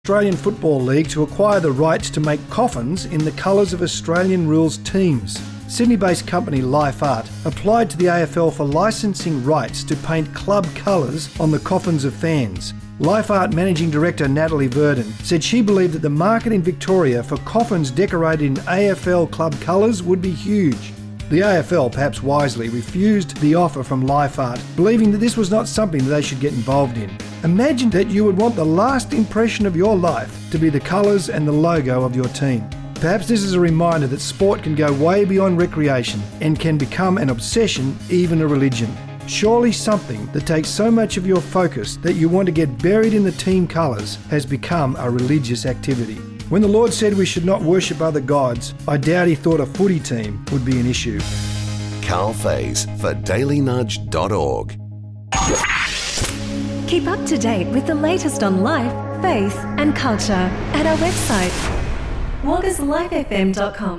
Australian Football League to acquire the rights to make coffins in the colours of Australian rules teams. Sydney-based company Life Art applied to the AFL for licensing rights to paint club colours on the coffins of fans. Life Art Managing Director Natalie Verdon said she believed that the market in Victoria for coffins decorated in AFL club colours would be huge. The AFL, perhaps wisely, refused the offer from Life Art, believing that this was not something that they should get involved in. Imagine that you would want the last impression of your life to be the colours and the logo of your team. Perhaps this is a reminder that sport can go way beyond recreation and can become an obsession, even a religion. Surely something that takes so much of your focus that you want to get buried in the team colours has become a religious activity. When the Lord said we should not worship other gods, I doubt he thought a footy team would be an issue. Carl Faze for dailynudge.org. Keep up to date with the latest on life, faith and culture at our website, waggaslifefm.com.